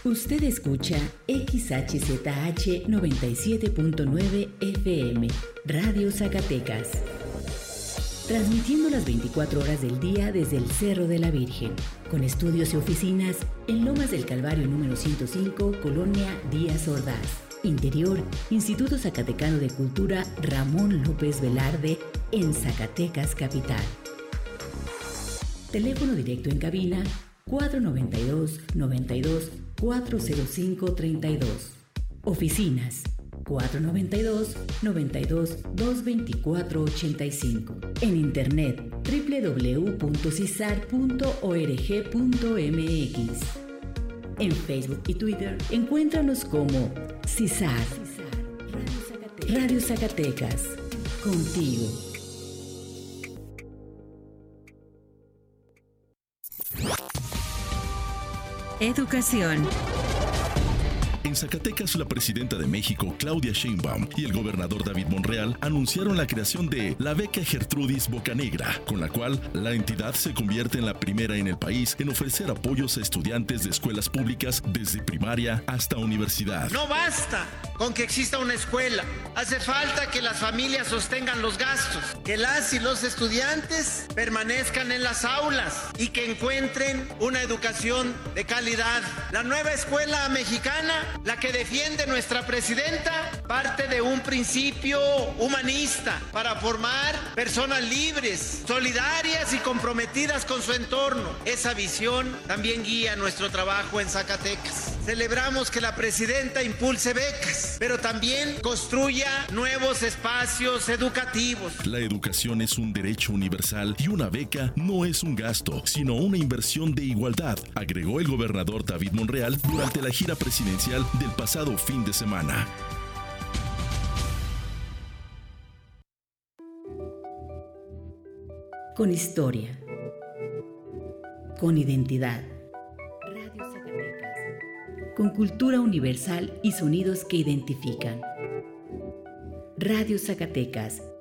Usted escucha XHZH 97.9 FM, Radio Zacatecas. Transmitiendo las 24 horas del día desde el Cerro de la Virgen, con estudios y oficinas en Lomas del Calvario número 105, Colonia Díaz Ordaz. Interior, Instituto Zacatecano de Cultura Ramón López Velarde, en Zacatecas Capital. Teléfono directo en cabina 492-92-405-32. Oficinas 492-92-224-85. En internet www.cisar.org.mx. En Facebook y Twitter encuéntranos como CISAR. Radio Zacatecas. Contigo. Educación. En Zacatecas, la presidenta de México, Claudia Sheinbaum, y el gobernador David Monreal anunciaron la creación de la beca Gertrudis Bocanegra, con la cual la entidad se convierte en la primera en el país en ofrecer apoyos a estudiantes de escuelas públicas desde primaria hasta universidad. No basta con que exista una escuela, hace falta que las familias sostengan los gastos, que las y los estudiantes permanezcan en las aulas y que encuentren una educación de calidad. La nueva escuela mexicana, la que defiende nuestra presidenta, parte de un principio humanista para formar personas libres, solidarias y comprometidas con su entorno. Esa visión también guía nuestro trabajo en Zacatecas. Celebramos que la presidenta impulse becas, pero también construya nuevos espacios educativos. La educación es un derecho universal y una beca no es un gasto, sino una inversión de igualdad, agregó el gobernador David Monreal durante la gira presidencial del pasado fin de semana. Con historia. Con identidad. Radio Zacatecas. Con cultura universal y sonidos que identifican. Radio Zacatecas,